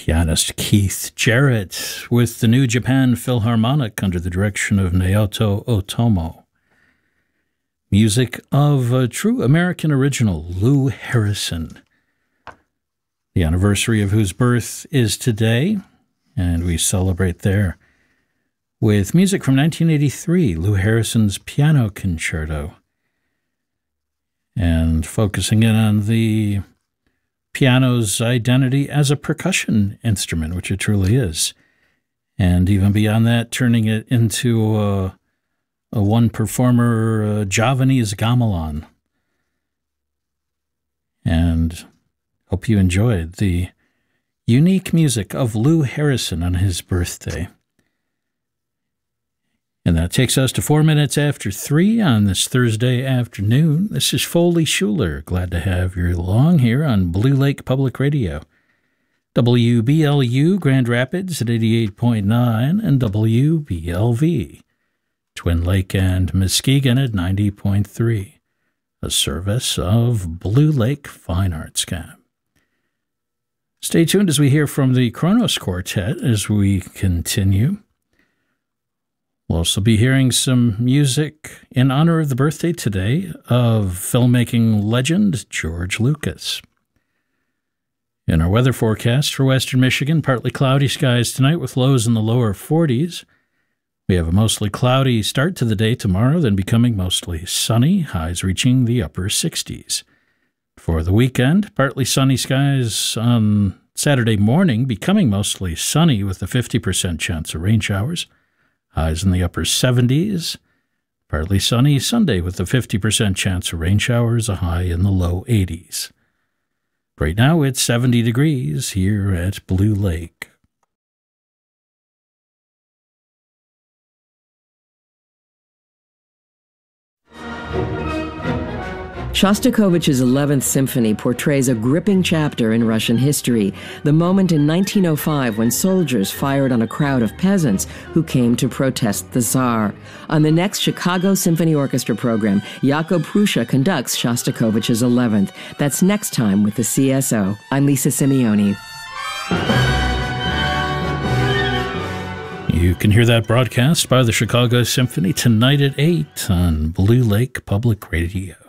pianist Keith Jarrett with the New Japan Philharmonic under the direction of Naoto Otomo. Music of a true American original, Lou Harrison, the anniversary of whose birth is today, and we celebrate there with music from 1983, Lou Harrison's Piano Concerto, and focusing in on the piano's identity as a percussion instrument, which it truly is. And even beyond that, turning it into a one-performer Javanese gamelan. And hope you enjoyed the unique music of Lou Harrison on his birthday. And that takes us to 4 minutes after 3 on this Thursday afternoon. This is Foley Schuler. Glad to have you along here on Blue Lake Public Radio. WBLU Grand Rapids at 88.9 and WBLV Twin Lake and Muskegon at 90.3. A service of Blue Lake Fine Arts Camp. Stay tuned as we hear from the Kronos Quartet as we continue. We'll also be hearing some music in honor of the birthday today of filmmaking legend George Lucas. In our weather forecast for western Michigan, partly cloudy skies tonight with lows in the lower 40s. We have a mostly cloudy start to the day tomorrow, then becoming mostly sunny, highs reaching the upper 60s. For the weekend, partly sunny skies on Saturday morning, becoming mostly sunny with a 50% chance of rain showers. Highs in the upper 70s. Partly sunny Sunday with a 50% chance of rain showers, a high in the low 80s. Right now it's 70 degrees here at Blue Lake. Shostakovich's 11th Symphony portrays a gripping chapter in Russian history, the moment in 1905 when soldiers fired on a crowd of peasants who came to protest the Tsar. On the next Chicago Symphony Orchestra program, Jakub Prussia conducts Shostakovich's 11th. That's next time with the CSO. I'm Lisa Simeoni. You can hear that broadcast by the Chicago Symphony tonight at 8 on Blue Lake Public Radio.